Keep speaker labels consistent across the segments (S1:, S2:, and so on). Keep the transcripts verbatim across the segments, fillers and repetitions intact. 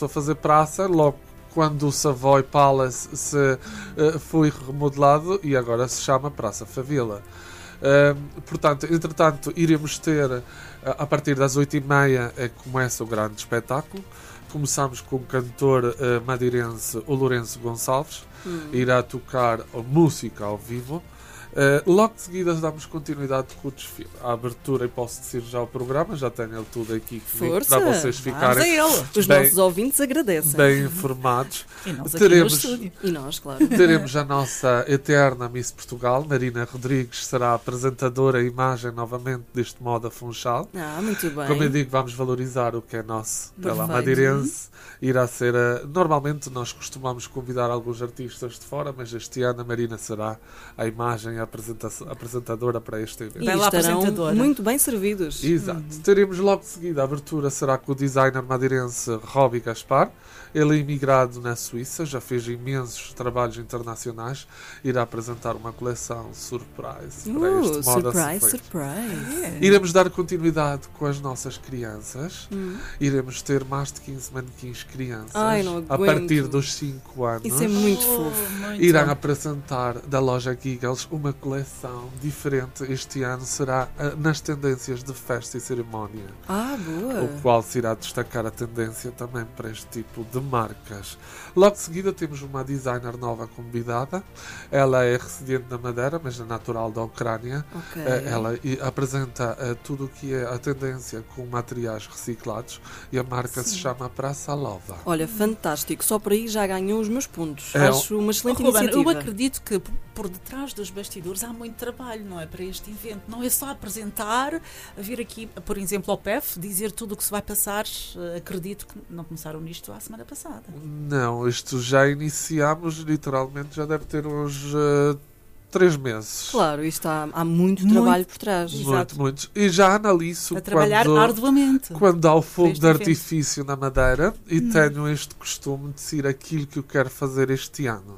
S1: a fazer praça, logo quando o Savoy Palace se, uh, foi remodelado e agora se chama Praça Favila. Uh, portanto, entretanto, iremos ter, uh, a partir das oito e meia, é que começa o grande espetáculo. Começamos com o cantor uh, madeirense, o Lourenço Gonçalves, hum. irá tocar música ao vivo. Uh, logo de seguida damos continuidade com o desfile. A abertura, e posso dizer já o programa, já tenho ele tudo aqui comigo, para vocês ficarem
S2: Os
S1: bem,
S2: nossos ouvintes agradecem.
S1: Bem informados.
S3: E nós
S1: teremos,
S2: e nós, claro.
S1: teremos a nossa eterna Miss Portugal, Marina Rodrigues, será a apresentadora e imagem novamente deste Moda Funchal.
S2: Ah, muito bem.
S1: Como eu digo, vamos valorizar o que é nosso.
S2: Perfeito.
S1: Ela madeirense. Irá ser a... Normalmente nós costumamos convidar alguns artistas de fora, mas este ano a Marina será a imagem e a apresentadora para este evento.
S2: E estarão muito bem servidos.
S1: Exato.
S2: Hum.
S1: Teremos logo de seguida a abertura será com o designer madeirense Robbie Gaspar. Ele é imigrado na Suíça, já fez imensos trabalhos internacionais. Irá apresentar uma coleção surprise
S2: uh,
S1: para este Moda
S2: Surprise, surprise.
S1: Yeah. Iremos dar continuidade com as nossas crianças.
S2: Hum.
S1: Iremos ter mais de quinze manequins crianças.
S2: Ai, não
S1: a partir dos cinco anos.
S2: Isso é muito oh, fofo.
S3: Muito
S1: Irão
S3: bom.
S1: apresentar da loja Giggles uma coleção diferente. Este ano será uh, nas tendências de festa e cerimónia.
S2: Ah, boa.
S1: O qual se irá destacar a tendência também para este tipo de marcas. Logo de seguida temos uma designer nova convidada. Ela é residente na Madeira, mas é natural da Ucrânia.
S2: Okay.
S1: Uh, ela e, apresenta uh, tudo o que é a tendência com materiais reciclados e a marca Sim. se chama Praça Lova.
S2: Olha, fantástico. Só por aí já ganhou os meus pontos.
S1: É,
S2: Acho uma excelente
S3: oh, Ruben,
S2: iniciativa.
S3: eu acredito que por detrás dos bastidores há muito trabalho, não é? Para este evento. Não é só apresentar, vir aqui, por exemplo, ao P E F, dizer tudo o que se vai passar. Acredito que não começaram nisto a semana passada.
S1: Não, isto já iniciámos, literalmente, já deve ter uns uh, três meses.
S2: Claro, isto há, há muito,
S3: muito
S2: trabalho por trás.
S1: Muito,
S3: Exato.
S1: muito. E já analiso
S3: a trabalhar
S1: quando,
S3: arduamente.
S1: quando há o fogo de
S3: evento.
S1: artifício na Madeira e hum. tenho este costume de dizer aquilo que eu quero fazer este ano.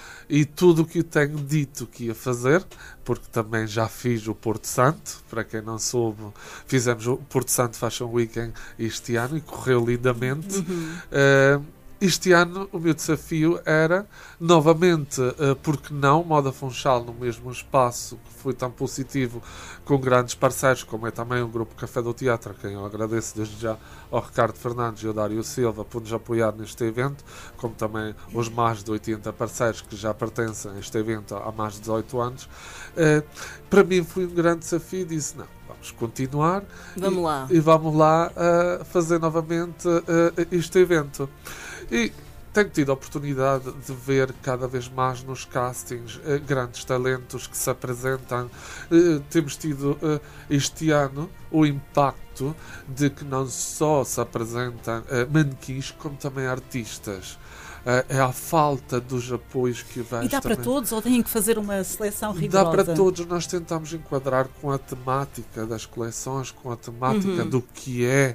S1: E tudo o que eu tenho dito que ia fazer, porque também já fiz o Porto Santo, para quem não soube, fizemos o Porto Santo Fashion Weekend este ano e correu lindamente.
S2: Uhum.
S1: Uh, este ano o meu desafio era, novamente, uh, porque não, Moda Funchal no mesmo espaço que foi tão positivo, com grandes parceiros, como é também o Grupo Café do Teatro, a quem eu agradeço desde já ao Ricardo Fernandes e ao Dário Silva por nos apoiar neste evento, como também os mais de oitenta parceiros que já pertencem a este evento há mais de dezoito anos. Uh, para mim foi um grande desafio e disse, não, vamos continuar
S2: vamos
S1: e,
S2: lá.
S1: e vamos lá uh, fazer novamente uh, este evento. E tenho tido a oportunidade de ver cada vez mais nos castings eh, grandes talentos que se apresentam. Eh, temos tido eh, este ano o impacto de que não só se apresentam eh, manequins, como também artistas. É a falta dos apoios que vejo.
S3: E dá para
S1: também.
S3: todos ou têm que fazer uma seleção rigorosa?
S1: Dá para todos. Nós tentamos enquadrar com a temática das coleções, com a temática
S2: uhum.
S1: do que é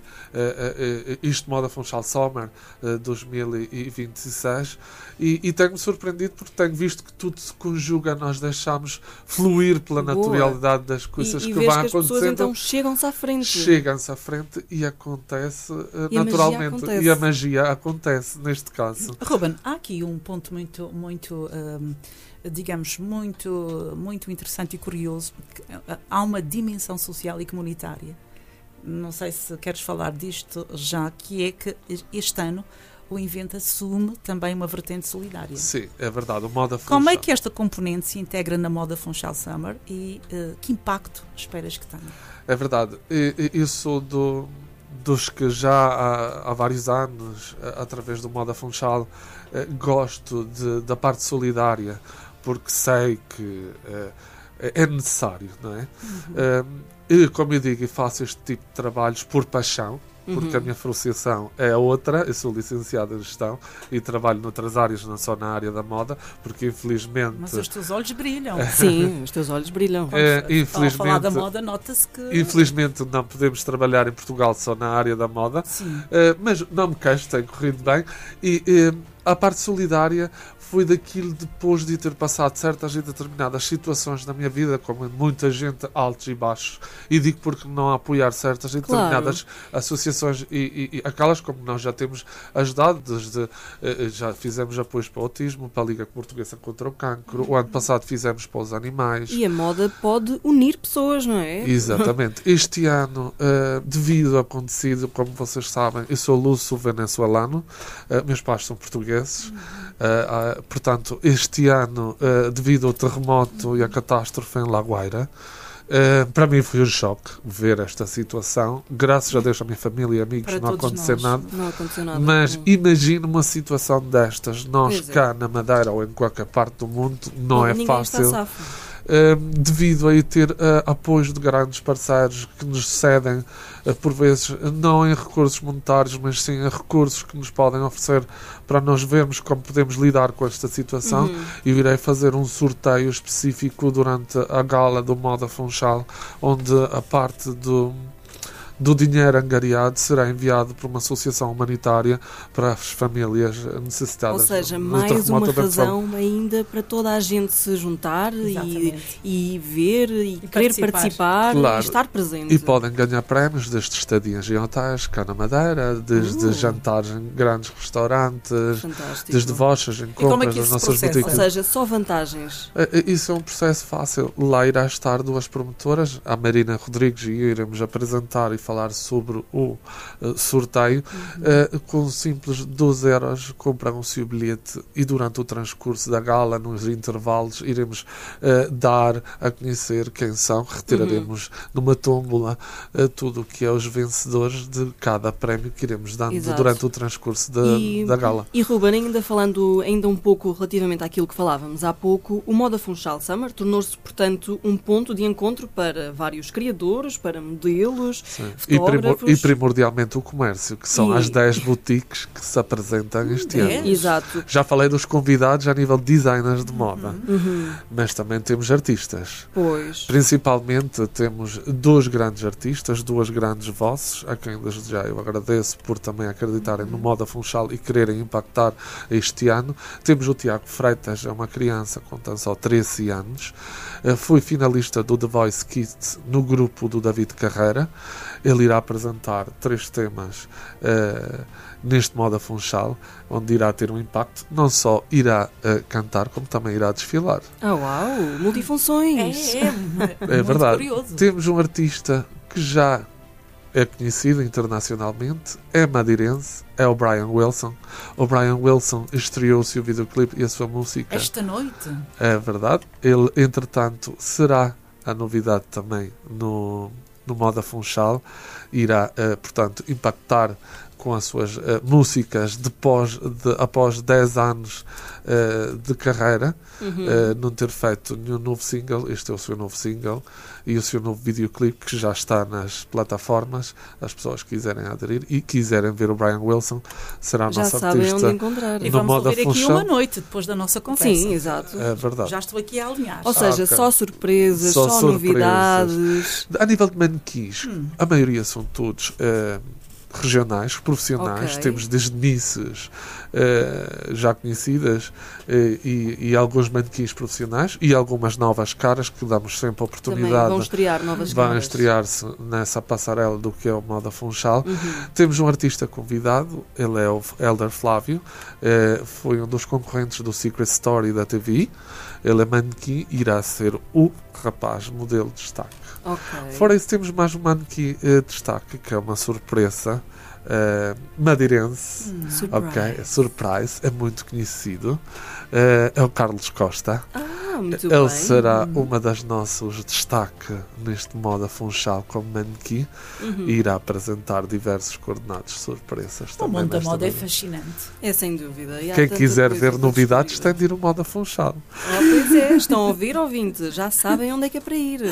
S1: uh, uh, uh, isto Moda Funchal Summer uh, dois mil e vinte e seis e, e tenho-me surpreendido porque tenho visto que tudo se conjuga, nós deixamos fluir pela
S2: Boa.
S1: naturalidade das coisas
S2: e, e
S1: que vão
S2: que as
S1: acontecendo.
S2: Pessoas, então chegam-se à frente.
S1: Chegam-se à frente e acontece uh,
S2: e
S1: naturalmente.
S2: A acontece.
S1: E a magia acontece neste caso.
S3: Ruben, há aqui um ponto muito, muito um, digamos, muito, muito interessante e curioso. Há uma dimensão social e comunitária. Não sei se queres falar disto já, que é que este ano o evento assume também uma vertente solidária.
S1: Sim, é verdade. O Moda Funchal.
S3: Como é que esta componente se integra na Moda Funchal Summer e uh, que impacto esperas que tenha?
S1: É verdade. Eu sou do... dos que já há, há vários anos, através do Moda Funchal, eh, gosto de, da parte solidária, porque sei que eh, é necessário, não é? Uhum. Eh, e, como eu digo, eu faço este tipo de trabalhos por paixão, porque uhum. a minha associação é outra. Eu sou licenciado em gestão e trabalho noutras áreas, não só na área da moda, porque infelizmente...
S3: Mas os teus olhos brilham.
S2: Sim, os teus olhos brilham.
S1: É, infelizmente,
S3: ao falar da moda, nota-se que...
S1: Infelizmente não podemos trabalhar em Portugal só na área da moda,
S3: Sim.
S1: Uh, mas não me queixo, tem corrido bem. E, uh, a parte solidária foi daquilo depois de ter passado certas e determinadas situações na minha vida, como muita gente, altos e baixos, e digo porque não apoiar certas e determinadas
S2: Claro.
S1: associações e, e, e aquelas como nós já temos ajudado, desde, eh, já fizemos apoios para o autismo, para a Liga Portuguesa contra o Cancro, o ano passado fizemos para os animais.
S2: E a moda pode unir pessoas, não é?
S1: Exatamente. Este ano, uh, devido ao acontecido, como vocês sabem, eu sou luso-venezuelano, uh, meus pais são portugueses, uh, uh, portanto, este ano, uh, devido ao terremoto e à catástrofe em La Guaira, uh, para mim foi um choque ver esta situação. Graças a Deus, a minha família e amigos
S3: Para
S1: não
S3: todos
S1: aconteceu
S3: nós.
S1: nada.
S2: Não aconteceu nada.
S1: Mas
S2: Hum.
S1: imagina uma situação destas, nós
S2: Pois é.
S1: cá na Madeira ou em qualquer parte do mundo, não é
S2: Ninguém
S1: fácil.
S2: está safo.
S1: Um, devido a ter uh, apoios de grandes parceiros que nos cedem, uh, por vezes, não em recursos monetários, mas sim em recursos que nos podem oferecer para nós vermos como podemos lidar com esta situação.
S2: Uhum.
S1: Eu irei fazer um sorteio específico durante a gala do Moda Funchal, onde a parte do do dinheiro angariado será enviado por uma associação humanitária para as famílias necessitadas.
S2: Ou seja,
S1: do
S2: mais
S1: terremoto
S2: uma
S1: da Venezuela.
S2: razão ainda para toda a gente se juntar e,
S3: Exatamente.
S2: e ver e,
S3: E
S2: querer
S3: participar.
S2: participar
S1: Claro.
S2: e estar presente.
S1: E podem ganhar prémios desde estadias em hotéis, cá na Madeira, desde
S2: Uh.
S1: jantares em grandes restaurantes,
S2: Fantástico.
S1: desde vouchers em
S3: como é
S1: compras
S3: que
S1: nas
S3: isso se
S1: nossas
S3: processa?
S2: Ou
S1: boutiques.
S2: seja, só vantagens.
S1: Eh, eh, Isso é um processo fácil. Lá irá estar duas promotoras, a Marina Rodrigues e eu iremos apresentar e falar sobre o eh, sorteio. Eh, com simples doze euros compram-se o bilhete e durante o transcurso da gala, nos intervalos, iremos eh, dar a conhecer quem são. Retiraremos numa tómbola eh, tudo o que é os vencedores de cada prémio que iremos dando
S2: Exato.
S1: durante o transcurso da,
S2: E-
S1: da gala.
S2: E Ruben, ainda falando ainda um pouco relativamente àquilo que falávamos há pouco, o Moda Funchal Summer tornou-se, portanto, um ponto de encontro para vários criadores, para modelos,
S1: Sim. E, primor-
S2: fotógrafos.
S1: e primordialmente o comércio, que são
S2: E-
S1: as dez boutiques que se apresentam este
S3: É?
S1: ano.
S2: Exato.
S1: Já falei dos convidados a nível de designers de moda,
S2: Uhum.
S1: mas também temos artistas.
S2: Pois.
S1: Principalmente temos dois grandes artistas, duas grandes vozes, a quem desde já eu agradeço por também acreditarem no Moda Funchal e quererem impactar este ano. Temos o Tiago Freitas, é uma criança com tão só treze anos, eh, foi finalista do The Voice Kids no grupo do David Carreira. Ele irá apresentar três temas eh, neste Moda Funchal, onde irá ter um impacto. Não só irá eh, cantar, como também irá desfilar.
S2: Ah, uau! Multifunções!
S3: É, é,
S1: É
S3: muito
S1: verdade.
S3: curioso.
S1: Temos um artista que já é conhecido internacionalmente, é madeirense, é o Brian Wilson. O Brian Wilson estreou-se o videoclipe e a sua música.
S3: Esta noite.
S1: É verdade. Ele, entretanto, será a novidade também no, no Moda Funchal. Irá, eh, portanto, impactar com as suas eh, músicas depois de, após dez anos eh, de carreira,
S2: Uhum.
S1: eh, não ter feito nenhum novo single. Este é o seu novo single e o seu novo videoclipe, que já está nas plataformas. As pessoas que quiserem aderir e quiserem ver o Brian Wilson, será a
S2: Já
S1: nossa
S2: sabem
S1: artista.
S2: onde encontrar.
S3: E
S1: No
S3: vamos
S1: Moda
S3: ouvir aqui
S1: Funchal.
S3: uma noite depois da nossa conversa.
S2: Sim, exato.
S1: É verdade.
S3: Já estou aqui a alinhar.
S2: Ou seja,
S1: ok.
S2: só surpresas,
S1: Só
S2: só,
S1: surpresas.
S2: novidades.
S1: A nível de manequins,
S3: Hum.
S1: a maioria são todos eh, regionais, profissionais.
S2: Ok.
S1: Temos desde misses eh, já conhecidas eh, e, e alguns manequins profissionais e algumas novas caras que damos sempre a
S2: Também
S1: oportunidade.
S2: vão estrear novas
S1: Vão
S2: caras.
S1: estrear-se nessa passarela do que é o Moda Funchal.
S2: Uhum.
S1: Temos um artista convidado, ele é o Elder Flávio, eh, foi um dos concorrentes do Secret Story da T V I. Ele é manequim e irá ser o rapaz modelo de destaque.
S2: Ok.
S1: Fora isso, temos mais um manequim eh, de destaque, que é uma surpresa eh, madeirense.
S3: Hum.
S2: Surprise.
S1: Ok, surprise, é muito conhecido. Eh, é o Carlos Costa.
S2: Ah, muito
S1: Ele
S2: bem.
S1: será uma das nossas destaque neste Moda Funchal como manequim
S2: Uhum.
S1: e irá apresentar diversos coordenados surpresas
S3: O
S1: também.
S3: mundo da
S1: nesta
S3: moda é
S1: manhã.
S3: fascinante.
S2: É sem dúvida. E há
S1: Quem
S2: tanta
S1: quiser
S2: coisa
S1: ver
S2: para
S1: novidades
S2: descobrir.
S1: tem de ir ao Moda Funchal.
S2: Ah, pois é, estão a ouvir, ouvintes? Já sabem onde é que é para ir.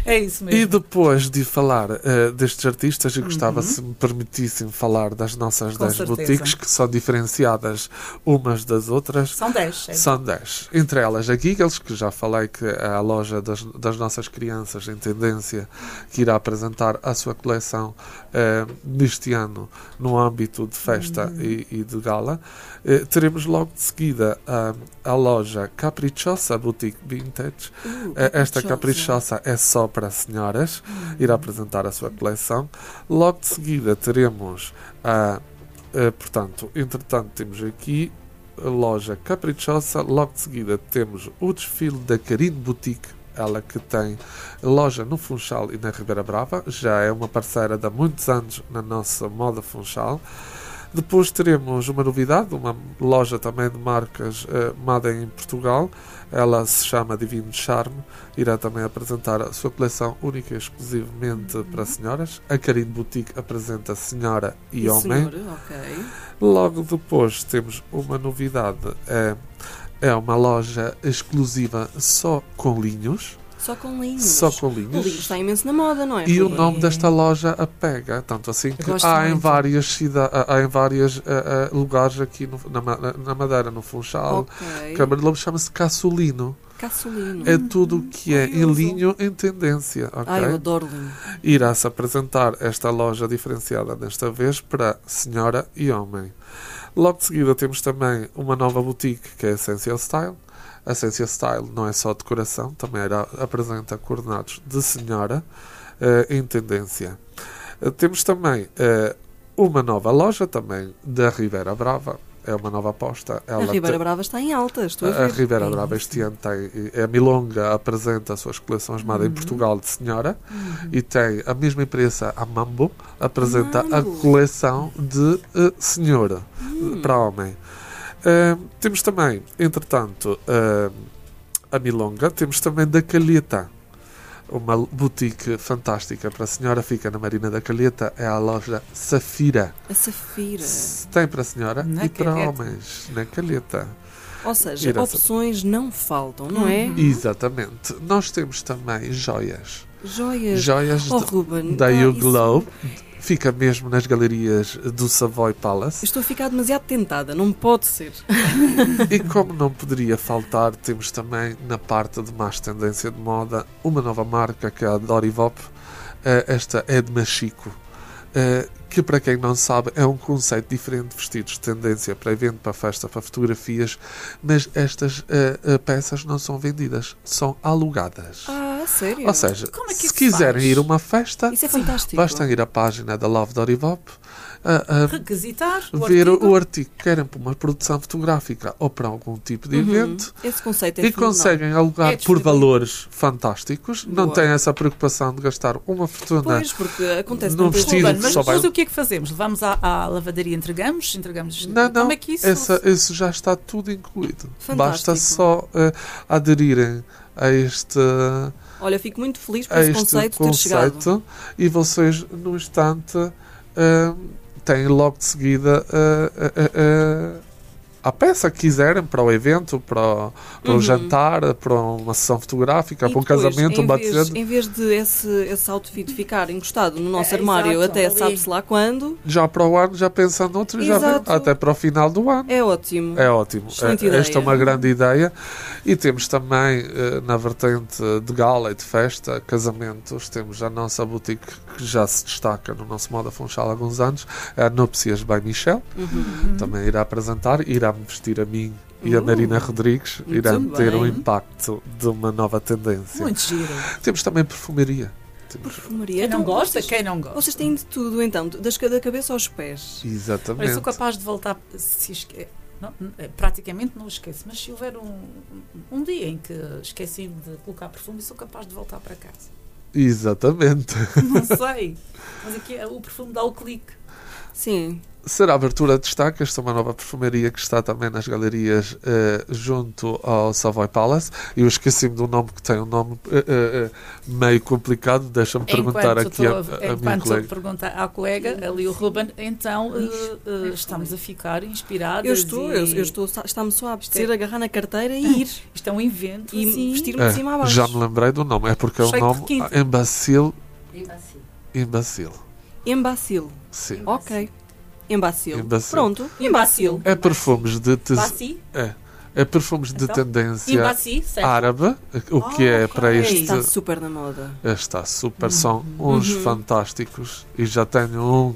S3: É isso mesmo.
S1: E depois de falar uh, destes artistas, eu gostava,
S3: Uhum.
S1: se me permitissem, falar das nossas
S3: Com
S1: dez
S3: certeza.
S1: boutiques, que são diferenciadas umas das outras.
S3: São dez. É.
S1: São dez. Entre elas a Giggles, que já falei que é a loja das, das nossas crianças em tendência, que irá apresentar a sua coleção uh, neste ano no âmbito de festa
S3: Uhum.
S1: e, e de gala. Uh, teremos logo de seguida uh, a loja Caprichosa Boutique Vintage.
S2: Uh,
S1: Eh, Esta
S2: caprichosa.
S1: caprichosa é só para senhoras,
S3: Uhum.
S1: irá apresentar a sua coleção. Logo de seguida teremos a, a portanto, entretanto temos aqui a loja Caprichosa, logo de seguida temos o desfile da Carine Boutique, ela que tem loja no Funchal e na Ribeira Brava, já é uma parceira de há muitos anos na nossa moda Funchal. Depois teremos uma novidade, uma loja também de marcas uh, Made em Portugal. Ela se chama Divino Charme. Irá também apresentar a sua coleção única e exclusivamente para senhoras. A Carine Boutique apresenta senhora e,
S2: E
S1: homem.
S2: senhora, ok.
S1: Logo depois temos uma novidade. É, é uma loja exclusiva só com linhos.
S2: Só com linhos.
S1: Só com
S2: O
S1: linhos.
S2: linho está imenso na moda, não é?
S1: E o
S2: Rui?
S1: nome desta loja a pega, tanto assim que
S3: gosto
S1: há em
S3: muito.
S1: várias, cida há em vários lugares aqui no- na, Ma- na Madeira, no Funchal.
S2: Ok.
S1: Câmara de Lobo chama-se Caçolino.
S2: Caçolino.
S1: É tudo o que é em
S3: curioso.
S1: linho em tendência. ok?
S2: Ai, eu adoro linho.
S1: Irá-se apresentar esta loja diferenciada desta vez para senhora e homem. Logo de seguida temos também uma nova boutique que é a Essential Style. A Essential Style não é só decoração, também irá, apresenta coordenados de senhora eh, em tendência. Eh, temos também eh, uma nova loja também da Ribeira Brava. É uma nova aposta.
S2: A
S1: Ela
S2: Ribeira
S1: tem-
S2: Brava está em alta, estou a
S1: a
S2: ver.
S1: Ribeira
S3: É
S1: Brava
S3: isso.
S1: este ano tem, é a Milonga apresenta as suas coleções Made em
S3: Uhum.
S1: Portugal de senhora
S3: Uhum.
S1: e tem a mesma empresa, a Mambo, apresenta a
S2: Mambo.
S1: coleção de eh, senhora
S2: Hum.
S1: para homem. Uh, temos também, entretanto, uh, a Milonga, temos também da Calheta, uma boutique fantástica para a senhora, fica na Marina da Calheta, é a loja Safira.
S2: A Safira.
S1: Tem para a senhora
S3: Na
S1: e para
S3: Calheta.
S1: homens, na Calheta.
S2: Ou seja,
S1: Irá-
S2: opções não faltam, não é?
S3: Uhum.
S1: Exatamente. Nós temos também joias.
S2: Joias.
S1: Joias
S2: Oh,
S1: de-
S2: Ruben.
S1: da
S2: ah,
S1: You
S2: isso-
S1: Glow. Fica mesmo nas galerias do Savoy Palace.
S2: Estou a ficar demasiado tentada, não pode ser.
S1: E como não poderia faltar, temos também na parte de mais tendência de moda uma nova marca que é a Dorivop. Eh, Esta é de Machico, eh, que para quem não sabe é um conceito diferente de vestidos de tendência para evento, para festa, para fotografias, mas estas eh, eh, peças não são vendidas, são alugadas.
S2: Ah, sério?
S1: Ou seja,
S3: Como é que
S1: se
S3: isso
S1: quiserem
S3: faz?
S1: ir a uma festa,
S2: Isso é fantástico.
S1: basta ir à página da Love Dorivop, a, a
S3: Requisitar o
S1: ver
S3: artigo.
S1: o artigo que querem para uma produção fotográfica ou para algum tipo de
S2: Uhum.
S1: evento
S2: Esse conceito é
S1: e
S2: fenomenal.
S1: conseguem alugar
S3: É
S1: por
S3: distribuído.
S1: valores fantásticos. Não
S2: Boa.
S1: têm essa preocupação de gastar uma fortuna.
S2: Pois, porque acontece
S1: Num
S2: tantas
S1: vestido
S2: vezes.
S3: Ruben, mas
S1: só vai-
S3: depois o que é que fazemos? Levamos à, à lavadaria e entregamos? Entregamos.
S1: Não, não,
S3: Como é que isso
S1: essa, isso já está tudo incluído.
S2: Fantástico.
S1: Basta só eh, aderirem a este,
S2: Olha, fico muito feliz por
S1: a
S2: esse
S1: este
S2: conceito ter chegado.
S1: conceito e vocês, no instante, eh, têm logo de seguida eh, eh, eh, a peça que quiserem para o evento, para o, para
S2: Uhum.
S1: o jantar, para uma sessão fotográfica,
S2: E
S1: para um
S2: depois,
S1: casamento,
S2: em
S1: um
S2: vez,
S1: batizado.
S2: em vez de esse, esse outfit ficar encostado no nosso
S3: É,
S2: armário
S3: exato,
S2: até
S3: ali.
S2: sabe-se lá quando,
S1: Já para o ano, já pensando noutro, já vem,
S2: Exato.
S1: até para o final do ano.
S2: é ótimo.
S1: É ótimo.
S2: Excelente
S1: É-
S2: ideia.
S1: Esta é uma grande ideia. E temos também, eh, na vertente de gala e de festa, casamentos, temos a nossa boutique que já se destaca no nosso Moda Funchal há alguns anos, é a Núpcias by Michel.
S2: Uhum.
S1: Também irá apresentar, irá-me vestir a mim e a
S2: Uh,
S1: Marina Rodrigues,
S2: muito
S1: irá ter um
S2: bem.
S1: impacto de uma nova tendência.
S3: Muito giro.
S1: Temos também perfumaria. Temos-
S2: Perfumaria.
S3: Quem não
S2: Então,
S3: gosta,
S2: vocês,
S3: quem não gosta.
S2: vocês têm de tudo, então, das, da cabeça aos pés.
S3: Olha,
S1: Exatamente.
S3: sou capaz de voltar. Se esque... não, eh, praticamente não esqueço, mas se houver um, um dia em que esqueci de colocar perfume, sou capaz de voltar para casa.
S1: Exatamente.
S3: Não sei. Mas aqui é- o perfume dá o clique.
S2: Sim.
S1: Ser a abertura de destaque, esta é uma nova perfumaria que está também nas galerias eh, junto ao Savoy Palace. Eu esqueci-me do nome, que tem um nome eh, eh, meio complicado. Deixa-me perguntar
S3: Enquanto
S1: aqui a,
S3: tô-
S1: a minha
S3: Enquanto
S1: colega.
S3: pergunta à colega, ali o Ruben, então uh, uh, estamos a ficar inspiradas.
S2: Eu estou,
S3: e
S2: eu, eu estou, está-me só a apetecer agarrar na carteira e ir.
S3: Isto é um evento
S2: E
S3: assim,
S2: vestir-me
S1: É,
S2: de cima a baixo.
S1: já me lembrei do nome, é porque é o
S3: Cheio de
S1: nome
S3: requinte.
S1: Embacil.
S4: Imbecil.
S1: Imbacil.
S2: Embacil.
S1: Sim.
S2: Ok. Embacil.
S1: Embacil.
S2: Pronto. Embacil.
S1: É perfumes de te-
S3: Baci,
S1: é, é perfumes de
S3: Então,
S1: tendência
S3: Imbaci, certo?
S1: árabe, o que é
S3: Ah,
S1: para
S3: ok.
S1: este
S2: Está super na moda.
S1: está super, são uns
S2: Uhum.
S1: fantásticos e já tenho um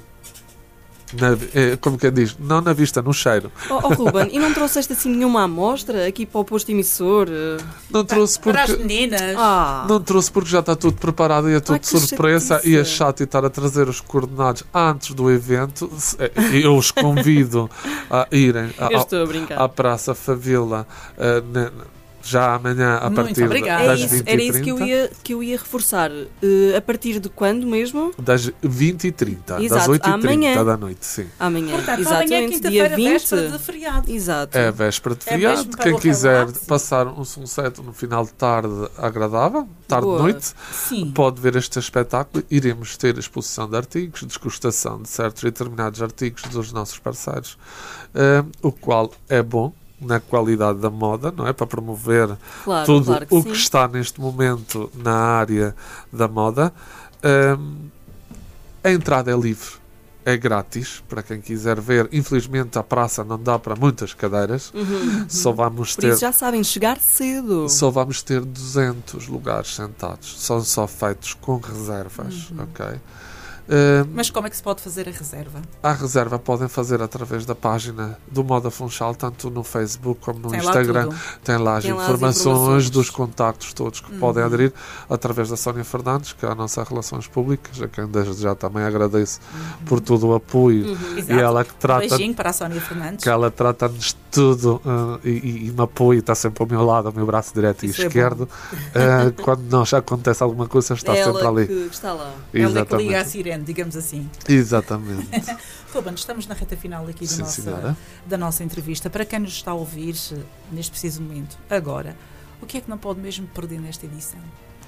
S1: na, eh, como quem diz, não na vista, no cheiro.
S2: Oh, oh Ruben, e não trouxeste assim nenhuma amostra aqui para o posto emissor?
S1: Não trouxe
S3: Para as
S1: porque
S3: meninas.
S2: Ah,
S1: não trouxe porque já está tudo preparado e é tudo
S2: Ai,
S1: de
S2: que
S1: surpresa
S2: chatice.
S1: e é chato estar a trazer os coordenados antes do evento. Se- eh, Eu os convido a irem a-
S2: eu
S1: ao-
S2: estou a brincar.
S1: à Praça Favila eh, ne- já amanhã a
S3: Muito
S1: partir
S3: obrigada.
S2: É
S1: das
S2: isso,
S1: vinte
S2: era
S1: e
S2: isso que eu
S1: trinta.
S2: ia, que eu ia reforçar. Eh, a partir de quando mesmo?
S1: Das vinte e trinta, das
S2: Exato,
S1: oito e trinta
S2: amanhã.
S1: da noite, sim.
S2: Amanhã.
S3: Portanto, amanhã,
S2: Exatamente, dia
S3: quinta-feira,
S2: vinte.
S3: véspera de feriado.
S2: Exato.
S1: É véspera de
S3: É
S1: feriado.
S3: mesmo para
S1: Quem
S3: o
S1: quiser
S3: relax.
S1: passar um sunset no final de tarde agradável,
S2: Boa.
S1: tarde-noite,
S3: Sim.
S1: pode ver este espetáculo. Iremos ter exposição de artigos, desgustação de certos e determinados artigos dos nossos parceiros, eh, o qual é bom na qualidade da moda, não é? Para promover
S2: Claro,
S1: tudo
S2: claro que
S1: o
S2: sim.
S1: que está neste momento na área da moda. Hum, a entrada é livre, é grátis para quem quiser ver. Infelizmente a praça não dá para muitas cadeiras,
S2: Uhum.
S1: só vamos
S2: Por
S1: ter
S2: isso já sabem, chegar cedo.
S1: só vamos ter duzentos lugares sentados. São só feitos com reservas,
S2: Uhum.
S1: ok? Hum,
S3: Mas como é que se pode fazer a reserva?
S1: a reserva podem fazer através da página do Moda Funchal, tanto no Facebook como no
S3: Tem lá
S1: Instagram.
S3: tudo.
S1: Tem lá as
S2: Tem lá as
S1: informações,
S2: informações.
S1: dos contactos todos que
S3: Uhum.
S1: podem aderir através da Sónia Fernandes, que é a nossa Relações Públicas, a quem desde já também agradeço por todo o apoio.
S2: Uhum.
S1: E
S3: Exato.
S1: ela que
S3: Um
S1: trata
S3: beijinho para a Sónia Fernandes.
S1: que ela trata-nos de tudo ah, e, e- e me apoia, está sempre ao meu lado, ao meu braço direito e
S3: Isso é
S1: esquerdo. Ah, quando não já acontece alguma coisa, está
S2: É
S1: sempre
S2: ela
S1: ali.
S2: que está lá.
S3: Ela é que liga a
S1: Exatamente.
S3: sirene, digamos assim.
S1: Exatamente.
S3: Ruben, estamos na reta final aqui da
S1: Sim,
S3: nossa,
S1: senhora.
S3: da nossa entrevista. Para quem nos está a ouvir eh, neste preciso momento, agora, o que é que não pode mesmo perder nesta edição?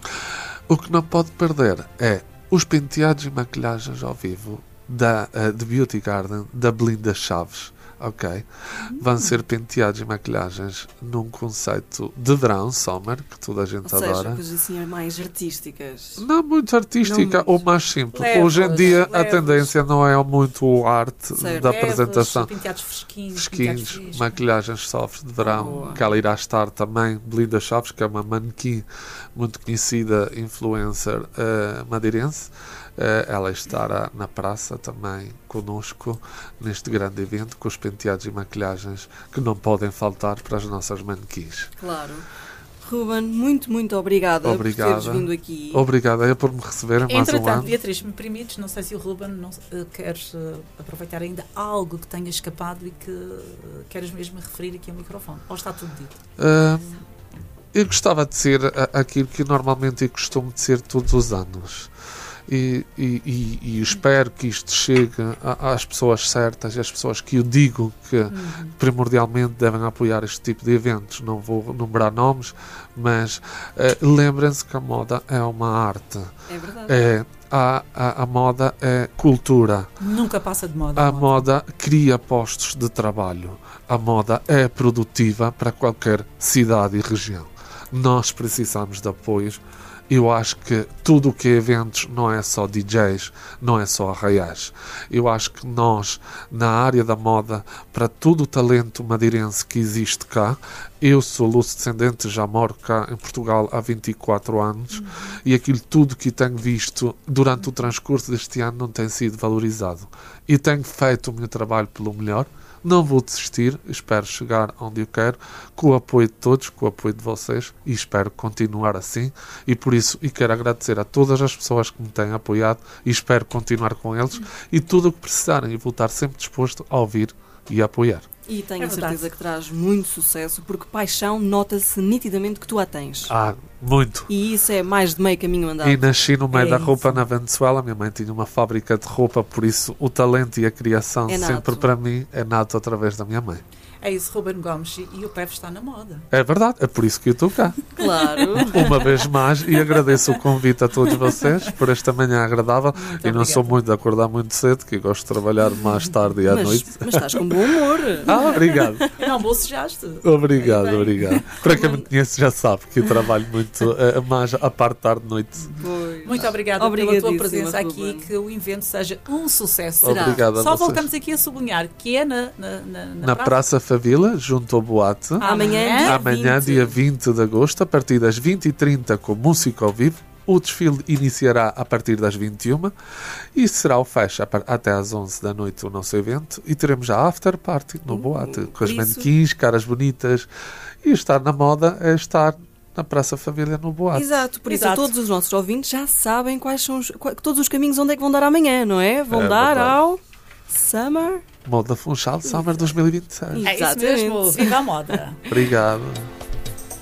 S1: O que não pode perder é os penteados e maquilhagens ao vivo da eh, de Beauty Garden, da Belinda Chaves. Ok? Vão ser penteados e maquilhagens num conceito de verão, summer, que toda a gente
S2: Ou seja,
S1: adora.
S2: coisas assim mais artísticas.
S1: Não muito artística
S2: Não muito.
S1: ou mais simples.
S3: Leves,
S1: Hoje em dia a
S3: leves.
S1: tendência não é muito arte
S2: Certo.
S1: da
S3: Leves,
S1: apresentação.
S3: penteados fresquinhos, penteados
S1: Fresquinhos,
S3: frescos.
S1: maquilhagens soft de verão,
S2: Boa.
S1: que ela irá estar também, Belinda Chaves, que é uma manequim muito conhecida, influencer eh, madeirense. Eh, ela estará na praça também conosco neste grande evento com os penteados e maquilhagens que não podem faltar para as nossas manequins.
S2: Claro. Ruben, muito, muito obrigada
S1: Obrigada.
S2: por teres vindo aqui.
S1: Obrigado aí por me receberem mais um
S3: Entretanto,
S1: ano.
S3: Beatriz, me permites, não sei se o Ruben não, eh, queres eh, aproveitar ainda algo que tenha escapado e que eh, queres mesmo referir aqui ao microfone. Ou está tudo dito?
S1: Ah, eu gostava de ser a- aquilo que normalmente eu costumo de ser todos os anos. E, e, e- e espero que isto chegue a- às pessoas certas e às pessoas que eu digo que
S3: Uhum.
S1: primordialmente devem apoiar este tipo de eventos. Não vou numerar nomes, mas eh, lembrem-se que a moda é uma arte.
S2: É verdade.
S1: É, a, a, a moda é cultura.
S3: Nunca passa de moda.
S1: A moda cria postos de trabalho. A moda é produtiva para qualquer cidade e região. Nós precisamos de apoios. Eu acho que tudo o que é eventos não é só D Js, não é só arraiais. Eu acho que nós, na área da moda, para todo o talento madeirense que existe cá, eu sou luso-descendente, já moro cá em Portugal há vinte e quatro anos, uhum. e aquilo tudo que tenho visto durante o transcurso deste ano não tem sido valorizado. E tenho feito o meu trabalho pelo melhor. Não vou desistir, espero chegar onde eu quero, com o apoio de todos, com o apoio de vocês, e espero continuar assim. E por isso, e quero agradecer a todas as pessoas que me têm apoiado, e espero continuar com eles, e tudo o que precisarem, e vou estar sempre disposto a ouvir e a apoiar.
S2: E tenho
S3: É
S2: a
S3: verdade.
S2: certeza que traz muito sucesso, porque paixão nota-se nitidamente que tu a tens.
S1: Ah, muito.
S2: E isso é mais de meio caminho andado.
S1: E nasci no meio
S3: É
S1: da roupa
S3: isso.
S1: na Venezuela. Minha mãe tinha uma fábrica de roupa, por isso o talento e a criação
S2: É nato.
S1: sempre para mim é nato através da minha mãe.
S3: É isso, Ruben Gomes, e e o P E V está na moda.
S1: É verdade, é por isso que eu estou cá.
S2: Claro.
S1: Uma vez mais, e agradeço o convite a todos vocês por esta manhã agradável.
S3: Muito
S1: e não sou
S3: obrigada.
S1: muito de acordar muito cedo, que eu gosto de trabalhar mais tarde e à
S2: mas,
S1: noite.
S2: mas estás com bom humor.
S1: Ah, obrigado.
S3: Não, bocejaste.
S1: Obrigado,
S3: Bem.
S1: obrigado. Para quem me conhece já sabe que eu trabalho muito eh, mais à parte tarde-noite.
S2: Pois.
S3: Muito obrigada pela tua
S2: Obrigadíssima,
S3: presença aqui,
S2: Ruben.
S3: que o evento seja um sucesso.
S2: Será.
S1: Obrigado a
S3: Só
S1: vocês.
S3: voltamos aqui a sublinhar que é na, na, na,
S1: Na Praça Favila, junto ao Boate.
S2: Amanhã, dia
S1: Amanhã,
S2: vinte.
S1: dia vinte de agosto, a partir das vinte e trinta, com música ao vivo. O desfile iniciará a partir das vinte e uma e será o fecha a par- até às onze da noite o nosso evento. E teremos a after party no
S2: Uh,
S1: Boate, com
S2: por
S1: as
S2: isso-
S1: manequins, caras bonitas. E estar na moda é estar na Praça Família no Boate.
S2: Exato, por isso
S3: Exato.
S2: todos os nossos ouvintes já sabem quais são os, qua- todos os caminhos onde é que vão dar amanhã, não é? Vão
S1: É
S2: dar
S1: verdade.
S2: ao Summer.
S1: Moda Funchal Summer dois mil e vinte e seis.
S3: É isso
S2: Exatamente.
S3: mesmo, viva a moda.
S1: Obrigado.